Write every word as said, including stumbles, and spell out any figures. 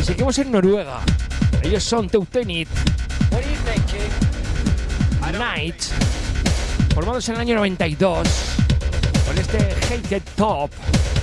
Seguimos en Noruega. Ellos son Teutenit Night, formados en el año noventa y dos con este Hated Top.